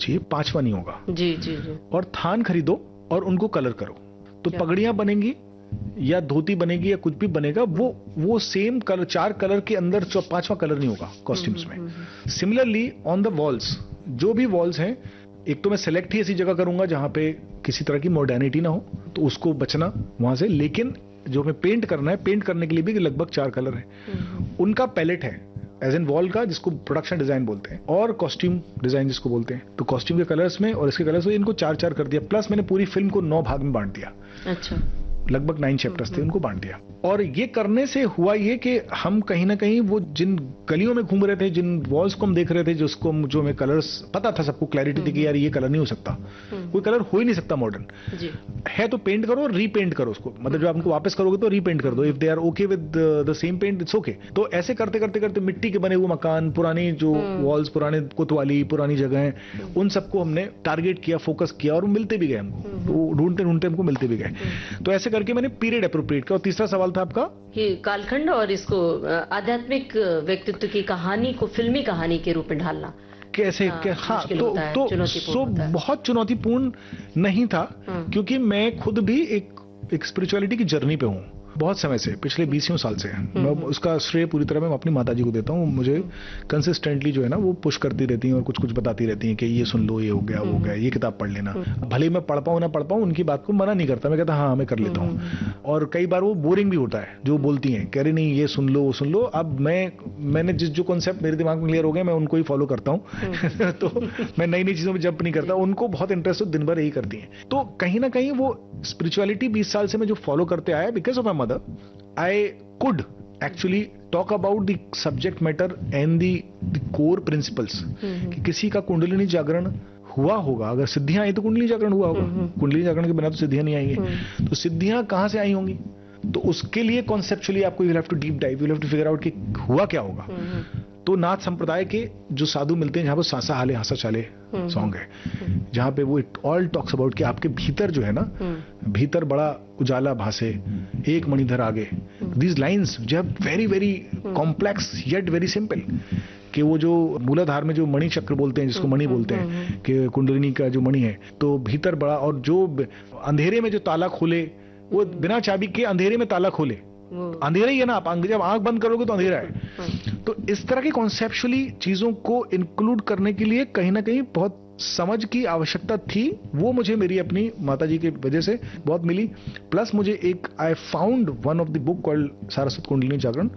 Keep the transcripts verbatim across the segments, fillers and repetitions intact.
चाहिए, पांचवा नहीं होगा। जी जी जी। और थान खरीदो और उनको कलर करो, तो पगड़ियां बनेंगी या धोती बनेगी या कुछ भी बनेगा, वो वो सेम कलर, चार कलर के अंदर पांचवा कलर नहीं होगा कॉस्ट्यूम्स में। सिमिलरली ऑन द वॉल्स, जो भी वॉल्स हैं, एक तो मैं सेलेक्ट ही ऐसी जगह करूंगा जहां पे किसी तरह की मॉडर्निटी ना हो, तो उसको बचना वहां से। लेकिन जो हमें पेंट करना है, पेंट करने के लिए भी लगभग चार कलर हैं। उनका पैलेट है एज एन वॉल का, जिसको प्रोडक्शन डिजाइन बोलते हैं, और कॉस्ट्यूम डिजाइन जिसको बोलते हैं। तो कॉस्ट्यूम के कलर्स में और इसके कलर्स में इनको चार चार कर दिया, प्लस मैंने पूरी फिल्म को नौ भाग में बांट दिया। अच्छा। लगभग नाइन चैप्टर्स थे, उनको बांट दिया। और ये करने से हुआ ये कि हम कहीं ना कहीं वो जिन गलियों में घूम रहे थे, जिन वॉल्स को हम देख रहे थे, जिसको जो हमें कलर्स पता था, सबको क्लैरिटी थी कि यार ये कलर नहीं हो सकता, कोई कलर हो ही नहीं सकता मॉडर्न है, तो पेंट करो, रीपेंट करो उसको। मतलब जब आप उनको वापस करोगे तो रीपेंट कर दो, if they are okay with the same paint it's okay. तो ऐसे करते करते करते मिट्टी के बने हुए मकान, पुरानी जो वॉल्स, पुराने कोतवाली, पुरानी जगह, उन सबको हमने टारगेट किया, फोकस किया, और वो मिलते भी गए हमको, तो ढूंढते ढूंढते हमको मिलते भी गए। तो ऐसे करके मैंने पीरियड अप्रोप्रिएट किया। और तीसरा सवाल था आपका कि कालखंड और इसको आध्यात्मिक व्यक्तित्व की कहानी को फिल्मी कहानी के रूप में ढालना कैसे। हाँ, क्या, हाँ तो, तो सो बहुत चुनौतीपूर्ण नहीं था, क्योंकि मैं खुद भी एक एक स्पिरिचुअलिटी की जर्नी पे हूँ बहुत समय से, पिछले बीसियों साल से। मैं उसका श्रेय पूरी तरह मैं अपनी माता जी को देता हूँ। मुझे कंसिस्टेंटली जो है ना वो पुश करती रहती हैं और कुछ कुछ बताती रहती हैं कि ये सुन लो, ये हो गया, वो हो गया, ये किताब पढ़ लेना। भले ही मैं पढ़ पाऊँ ना पढ़ पाऊँ, उनकी बात को मना नहीं करता, मैं कहता हाँ मैं कर लेता हूँ। और कई बार वो बोरिंग भी होता है जो बोलती हैं, कह रही नहीं ये सुन लो वो सुन लो। अब मैं मैंने जिस जो कॉन्सेप्ट मेरे दिमाग में क्लियर हो गए, मैं उनको ही फॉलो करता हूँ। तो मैं नई नई चीजों में जंप नहीं करता। उनको बहुत इंटरेस्ट हो, दिन भर यही करती हैं। तो कहीं ना कहीं वो स्पिरिचुअलिटी बीस साल से मैं जो फॉलो करते आया, because of my mother, I could actually talk about the subject matter and the, the core principles. कि किसी का कुंडलिनी जागरण हुआ होगा, अगर सिद्धियां आई तो कुंडली जागरण हुआ होगा, कुंडली जागरण के बिना तो सिद्धियां नहीं आएंगी। तो सिद्धियां कहां से आई होंगी, तो उसके लिए कॉन्सेप्चुअली आपको you have to deep dive, you have to figure out कि हुआ क्या होगा। तो नाथ संप्रदाय के जो साधु मिलते हैं, जहां पर सांसा हाले हासा चाले सॉन्ग है, जहां पे वो इट ऑल टॉक्स अबाउट कि आपके भीतर जो है ना, भीतर बड़ा उजाला भासे, एक मणिधर आगे। दीज लाइन्स जो है very very complex yet very simple, कि वो जो मूलाधार में जो मणि चक्र बोलते हैं, जिसको मणि बोलते हैं, कि कुंडलिनी का जो मणि है, तो भीतर बड़ा, और जो अंधेरे में जो ताला खोले, वो बिना चाबी के अंधेरे में ताला खोले, अंधेरा ही है ना, आप जब आंख बंद करोगे तो अंधेरा है। तो इस तरह की कॉन्सेप्चुअली चीजों को इंक्लूड करने के लिए कहीं ना कहीं बहुत समझ की आवश्यकता थी। वो मुझे मेरी अपनी माताजी की वजह से बहुत मिली। प्लस मुझे एक I found one of the book called Saraswat kundalini Jagran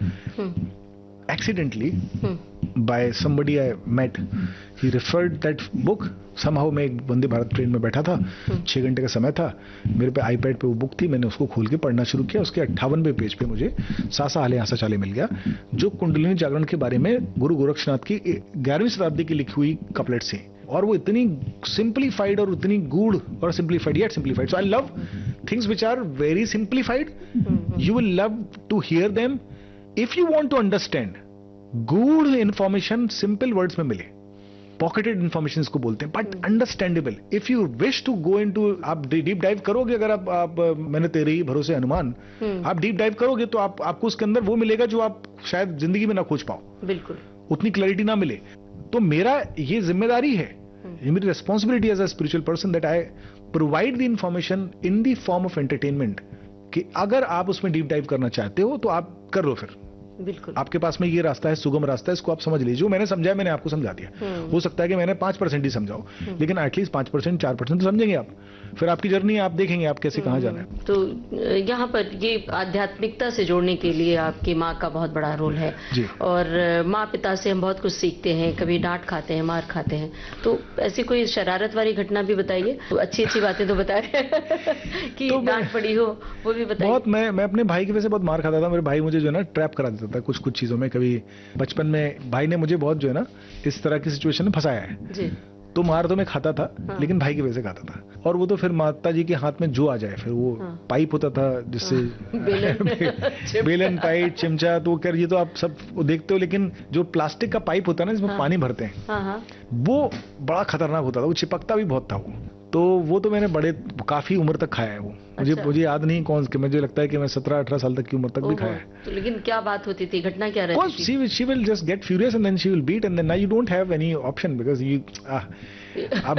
accidentally hmm. by somebody I met. He referred that book. Somehow मैं एक वंदे भारत ट्रेन में बैठा था, hmm. छह घंटे का समय था, मेरे पे आईपैड पे वो बुक थी, मैंने उसको खोल के पढ़ना शुरू किया। उसके अट्ठावनवें पेज पे मुझे सासा हाले हासा चाले मिल गया, जो कुंडलिनी जागरण के बारे में गुरु गोरक्षनाथ की ग्यारहवीं शताब्दी की लिखी हुई कपलेट्स थी। और वो इतनी सिंप्लीफाइड और उतनी गूढ़ और simplified yet simplified. So I love things which are very simplified. You will love to hear them if you want to understand. गूढ़ इंफॉर्मेशन सिंपल वर्ड्स में मिले, पॉकेटेड इंफॉर्मेशन इसको बोलते हैं, but understandable. If you wish to go into, आप deep dive करोगे, अगर आप, आप मैंने तेरे ही भरोसे हनुमान, आप डीप डाइव करोगे तो आप आपको उसके अंदर वो मिलेगा जो आप शायद जिंदगी में ना खोज पाओ, बिल्कुल उतनी क्लैरिटी ना मिले। तो मेरा ये जिम्मेदारी है, ये मेरी responsibility as a spiritual person, that I provide the information in the form of entertainment, कि अगर आप उसमें डीप डाइव करना चाहते हो तो आप कर लो, फिर बिल्कुल आपके पास में ये रास्ता है, सुगम रास्ता है, इसको आप समझ लीजिए। जो मैंने समझा मैंने आपको समझा दिया। हो सकता है कि मैंने पांच परसेंट ही समझाओ, लेकिन एटलीस्ट पांच परसेंट चार परसेंट तो समझेंगे आप, फिर आपकी जर्नी आप देखेंगे आप कैसे कहां जाना है। तो यहाँ पर ये आध्यात्मिकता से जोड़ने के लिए आपकी माँ का बहुत बड़ा रोल है, और माँ पिता से हम बहुत कुछ सीखते हैं, कभी डांट खाते हैं, मार खाते हैं। तो ऐसी कोई शरारत वाली घटना भी बताइए, तो अच्छी अच्छी बातें तो बताए कि तो डांट पड़ी हो वो भी बताइए। बहुत मैं मैं अपने भाई की वजह से बहुत मार खाता था। मेरे भाई मुझे जो है ना ट्रैप करा देता था कुछ कुछ चीजों में। कभी बचपन में भाई ने मुझे बहुत जो है ना इस तरह की सिचुएशन में फंसाया है जी। तो मार तो मैं खाता था, हाँ। लेकिन भाई की वजह से खाता था। और वो तो फिर माता जी के हाथ में जो आ जाए, फिर वो हाँ। पाइप होता था जिससे हाँ। बेलन, बेलन पाइप चिमचा, तो कर ये तो आप सब देखते हो, लेकिन जो प्लास्टिक का पाइप होता है ना जिसमें हाँ। पानी भरते हैं हाँ हाँ। वो बड़ा खतरनाक होता था, वो चिपकता भी बहुत था वो। तो वो तो मैंने बड़े काफी उम्र तक खाया है वो। मुझे अच्छा। मुझे याद नहीं कौन के, मुझे लगता है कि मैं सत्रह अठारह साल तक की उम्र तक भी खाया है। तो लेकिन क्या बात होती थी, घटना क्या रहती थी? She, she will just get furious and then she will beat and then now you don't have any option because you ah, अब